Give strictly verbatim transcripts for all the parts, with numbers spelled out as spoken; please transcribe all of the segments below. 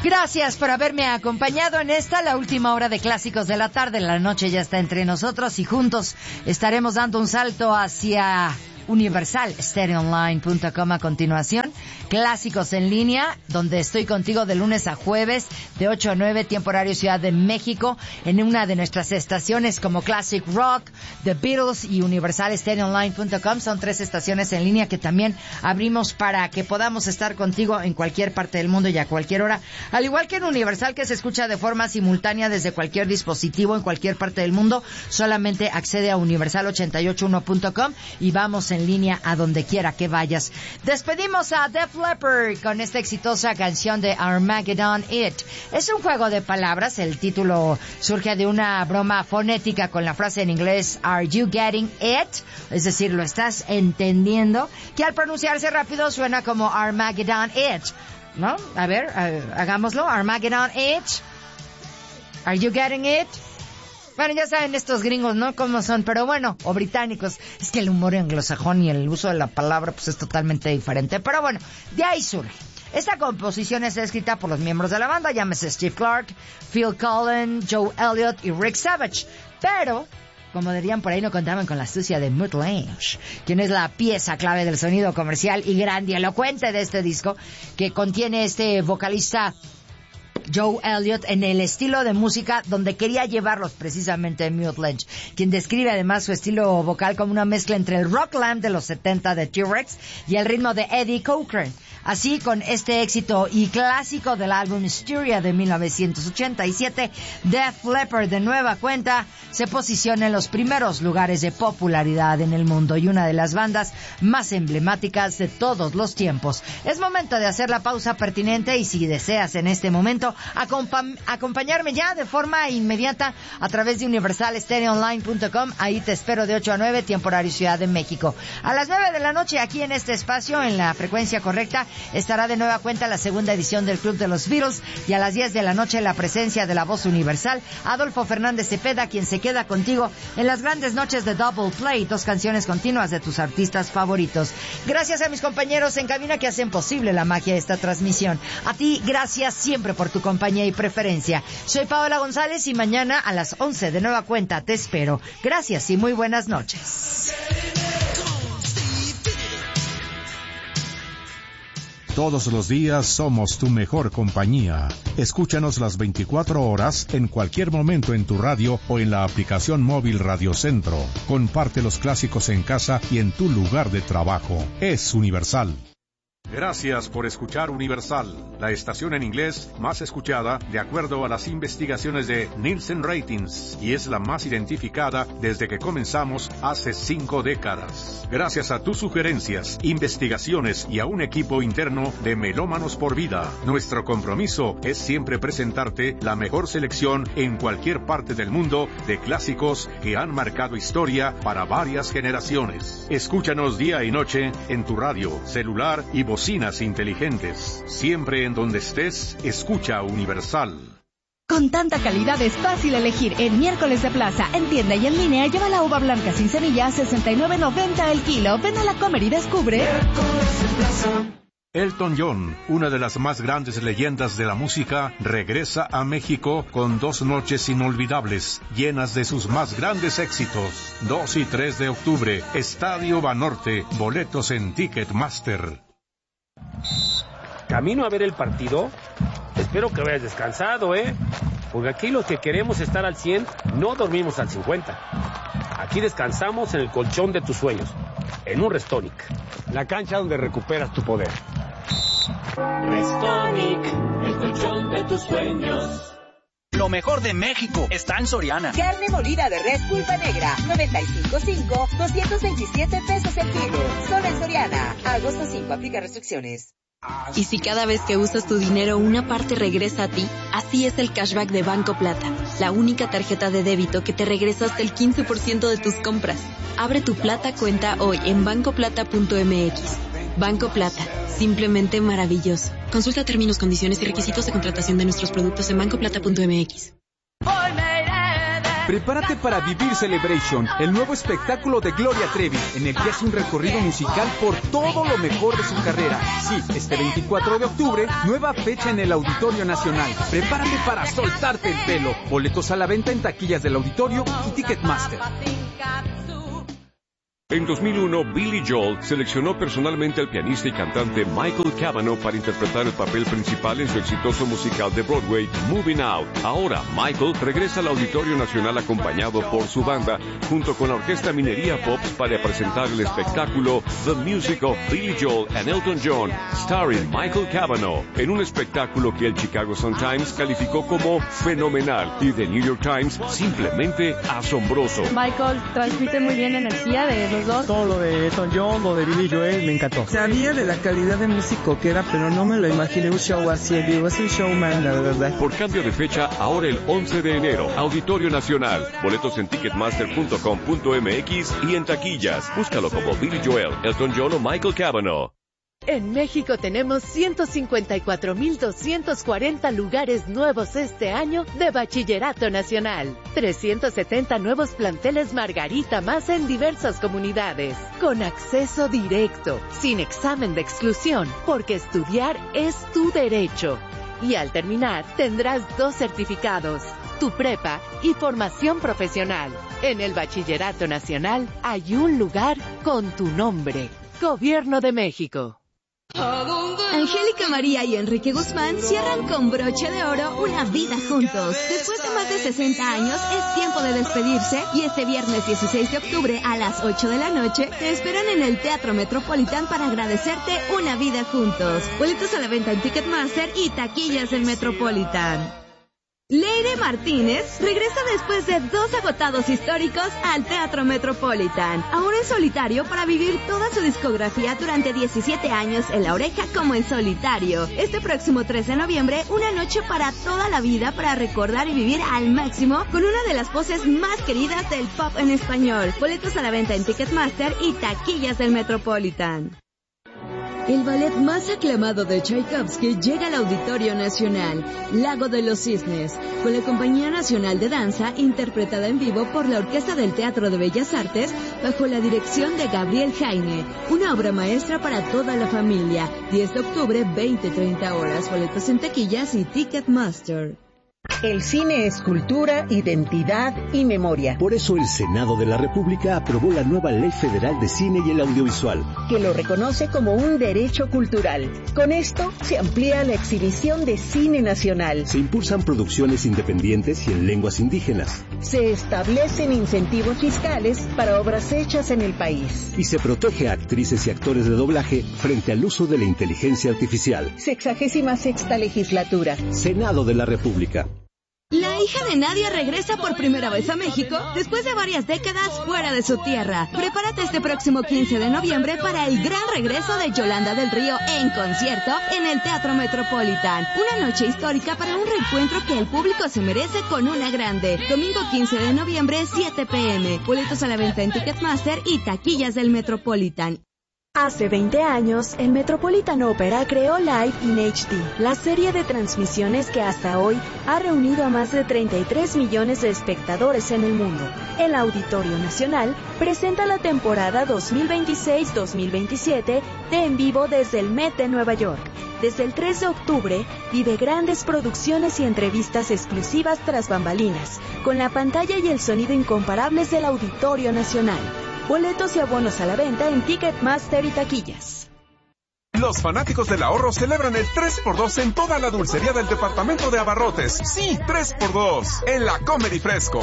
Gracias por haberme acompañado en esta, la última hora de Clásicos de la Tarde. La noche ya está entre nosotros y juntos estaremos dando un salto hacia Universal Stereo Online punto com a continuación. Clásicos en línea, donde estoy contigo de lunes a jueves, de ocho a nueve, tiempo horario Ciudad de México, en una de nuestras estaciones como Classic Rock, The Beatles y Universal Stereo Online punto com. Son tres estaciones en línea que también abrimos para que podamos estar contigo en cualquier parte del mundo y a cualquier hora. Al igual que en Universal, que se escucha de forma simultánea desde cualquier dispositivo en cualquier parte del mundo, solamente accede a universal ochenta y ocho uno punto com y vamos en línea a donde quiera que vayas. Despedimos a Def Leppard con esta exitosa canción de Armageddon It. Es un juego de palabras. El título surge de una broma fonética con la frase en inglés Are you getting it? Es decir, ¿lo estás entendiendo? Que al pronunciarse rápido suena como Armageddon It, ¿no? A ver, uh, hagámoslo. Armageddon It. Are you getting it? Bueno, ya saben estos gringos, ¿no? Cómo son, pero bueno, o británicos. Es que el humor anglosajón y el uso de la palabra, pues es totalmente diferente. Pero bueno, de ahí surge. Esta composición es escrita por los miembros de la banda, llámese Steve Clark, Phil Collen, Joe Elliott y Rick Savage. Pero, como dirían por ahí, no contaban con la astucia de Mutt Lange, quien es la pieza clave del sonido comercial y grandilocuente de este disco, que contiene este vocalista Joe Elliott en el estilo de música donde quería llevarlos precisamente Mutt Lange, quien describe además su estilo vocal como una mezcla entre el rock glam de los setenta de T-Rex y el ritmo de Eddie Cochran. Así, con este éxito y clásico del álbum Hysteria de mil novecientos ochenta y siete, Def Leppard de nueva cuenta se posiciona en los primeros lugares de popularidad en el mundo y una de las bandas más emblemáticas de todos los tiempos. Es momento de hacer la pausa pertinente y si deseas en este momento acompa- acompañarme ya de forma inmediata a través de universal stereo online punto com, ahí te espero de ocho a nueve, tiempo horario Ciudad de México. A las nueve de la noche aquí en este espacio, en la frecuencia correcta, estará de nueva cuenta la segunda edición del Club de los Beatles y a las diez de la noche la presencia de la voz universal, Adolfo Fernández Cepeda, quien se queda contigo en las grandes noches de Double Play, dos canciones continuas de tus artistas favoritos. Gracias a mis compañeros en cabina que hacen posible la magia de esta transmisión. A ti, gracias siempre por tu compañía y preferencia. Soy Paola González y mañana a las once de nueva cuenta te espero. Gracias y muy buenas noches. Todos los días somos tu mejor compañía. Escúchanos las veinticuatro horas en cualquier momento en tu radio o en la aplicación móvil Radio Centro. Comparte los clásicos en casa y en tu lugar de trabajo. Es Universal. Gracias por escuchar Universal, la estación en inglés más escuchada de acuerdo a las investigaciones de Nielsen Ratings y es la más identificada desde que comenzamos hace cinco décadas. Gracias a tus sugerencias, investigaciones y a un equipo interno de Melómanos por Vida, nuestro compromiso es siempre presentarte la mejor selección en cualquier parte del mundo de clásicos que han marcado historia para varias generaciones. Escúchanos día y noche en tu radio, celular y bocinas inteligentes. Siempre en donde estés, escucha Universal. Con tanta calidad es fácil elegir. En Miércoles de Plaza, en tienda y en línea, lleva la uva blanca sin semilla a sesenta y nueve noventa el kilo. Ven a la Comer y descubre. Miércoles de Plaza. Elton John, una de las más grandes leyendas de la música, regresa a México con dos noches inolvidables, llenas de sus más grandes éxitos. dos y tres de octubre, Estadio Banorte, boletos en Ticketmaster. ¿Camino a ver el partido? Espero que vayas descansado, ¿eh? Porque aquí los que queremos estar al cien, no dormimos al cincuenta. Aquí descansamos en el colchón de tus sueños, en un Restonic, la cancha donde recuperas tu poder. Restonic, el colchón de tus sueños. Lo mejor de México está en Soriana. Carne molida de res pulpa negra, noventa y cinco punto cinco, doscientos veintisiete pesos el kilo. Solo en Soriana. Agosto cinco, aplica restricciones. Y si cada vez que usas tu dinero una parte regresa a ti, así es el cashback de Banco Plata, la única tarjeta de débito que te regresa hasta el quince por ciento de tus compras. Abre tu Plata cuenta hoy en banco plata punto m x. Banco Plata, simplemente maravilloso. Consulta términos, condiciones y requisitos de contratación de nuestros productos en banco plata punto m x. Hoy me iré de Prepárate para vivir Celebration, el nuevo espectáculo de Gloria Trevi, en el que hace un recorrido musical por todo lo mejor de su carrera. Sí, este veinticuatro de octubre, nueva fecha en el Auditorio Nacional. Prepárate para soltarte el pelo. Boletos a la venta en taquillas del auditorio y Ticketmaster. En dos mil uno, Billy Joel seleccionó personalmente al pianista y cantante Michael Cavanaugh para interpretar el papel principal en su exitoso musical de Broadway, Moving Out. Ahora, Michael regresa al Auditorio Nacional acompañado por su banda, junto con la Orquesta Minería Pops, para presentar el espectáculo The Music of Billy Joel and Elton John, starring Michael Cavanaugh, en un espectáculo que el Chicago Sun-Times calificó como fenomenal y The New York Times simplemente asombroso. Michael transmite muy bien energía de los dos. Todo lo de Elton John, lo de Billy Joel, me encantó. Sabía de la calidad de músico que era, pero no me lo imaginé un show así. Digo, es un showman, la verdad. Por cambio de fecha, ahora el once de enero, Auditorio Nacional. Boletos en ticketmaster punto com punto m x y en taquillas. Búscalo como Billy Joel, Elton John o Michael Cavanaugh. En México tenemos ciento cincuenta y cuatro mil doscientos cuarenta lugares nuevos este año de Bachillerato Nacional. trescientos setenta nuevos planteles Margarita más en diversas comunidades. Con acceso directo, sin examen de exclusión, porque estudiar es tu derecho. Y al terminar, tendrás dos certificados, tu prepa y formación profesional. En el Bachillerato Nacional hay un lugar con tu nombre. Gobierno de México. Angélica María y Enrique Guzmán cierran con broche de oro una vida juntos. Después de más de sesenta años, es tiempo de despedirse y este viernes dieciséis de octubre a las ocho de la noche te esperan en el Teatro Metropolitan para agradecerte una vida juntos. Boletos a la venta en Ticketmaster y taquillas del Metropolitan. Leire Martínez regresa después de dos agotados históricos al Teatro Metropolitan, ahora en solitario para vivir toda su discografía durante diecisiete años en La Oreja como en solitario. Este próximo tres de noviembre, una noche para toda la vida para recordar y vivir al máximo con una de las voces más queridas del pop en español. Boletos a la venta en Ticketmaster y taquillas del Metropolitan. El ballet más aclamado de Tchaikovsky llega al Auditorio Nacional, Lago de los Cisnes, con la Compañía Nacional de Danza, interpretada en vivo por la Orquesta del Teatro de Bellas Artes, bajo la dirección de Gabriel Jaime. Una obra maestra para toda la familia. diez de octubre, veinte treinta horas. Boletos en taquillas y Ticketmaster. El cine es cultura, identidad y memoria. Por eso el Senado de la República aprobó la nueva Ley Federal de Cine y el Audiovisual, que lo reconoce como un derecho cultural. Con esto se amplía la exhibición de cine nacional. Se impulsan producciones independientes y en lenguas indígenas. Se establecen incentivos fiscales para obras hechas en el país. Y se protege a actrices y actores de doblaje frente al uso de la inteligencia artificial. Sexagésima sexta legislatura. Senado de la República. La hija de Nadia regresa por primera vez a México después de varias décadas fuera de su tierra. Prepárate este próximo quince de noviembre para el gran regreso de Yolanda del Río en concierto en el Teatro Metropolitan. Una noche histórica para un reencuentro que el público se merece con una grande. Domingo quince de noviembre, siete pe eme. Boletos a la venta en Ticketmaster y taquillas del Metropolitan. Hace veinte años, el Metropolitan Opera creó Live in hache de, la serie de transmisiones que hasta hoy ha reunido a más de treinta y tres millones de espectadores en el mundo. El Auditorio Nacional presenta la temporada dos mil veintiséis dos mil veintisiete de En Vivo desde el Met de Nueva York. Desde el tres de octubre, vive grandes producciones y entrevistas exclusivas tras bambalinas, con la pantalla y el sonido incomparables del Auditorio Nacional. Boletos y abonos a la venta en Ticketmaster y taquillas. Los fanáticos del ahorro celebran el tres por dos en toda la dulcería del departamento de abarrotes. Sí, tres por dos en la Comedy Fresco.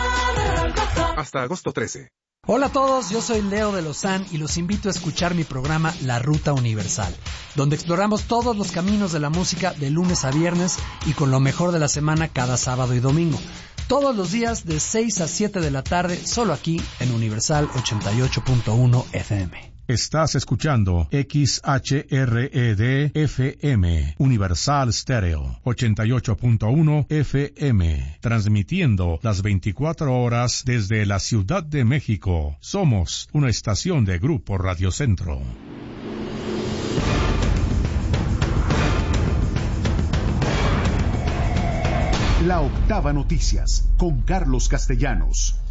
Hasta agosto trece. Hola a todos, yo soy Leo de Lozán y los invito a escuchar mi programa La Ruta Universal, donde exploramos todos los caminos de la música de lunes a viernes y con lo mejor de la semana cada sábado y domingo. Todos los días de seis a siete de la tarde, solo aquí en Universal ochenta y ocho punto uno F M. Estás escuchando X H R E D F M, Universal Stereo, ochenta y ocho punto uno F M, transmitiendo las veinticuatro horas desde la Ciudad de México. Somos una estación de Grupo Radio Centro. La Octava Noticias, con Carlos Castellanos.